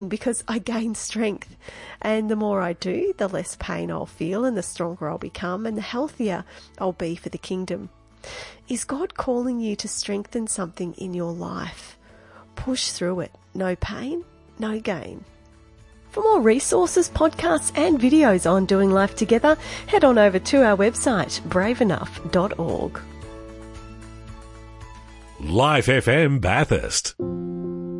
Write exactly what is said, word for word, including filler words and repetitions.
because I gain strength. And the more I do, the less pain I'll feel and the stronger I'll become and the healthier I'll be for the kingdom. Is God calling you to strengthen something in your life? Push through it. No pain, no gain. For more resources, podcasts and videos on doing life together, head on over to our website, brave enough dot org. Life F M Bathurst.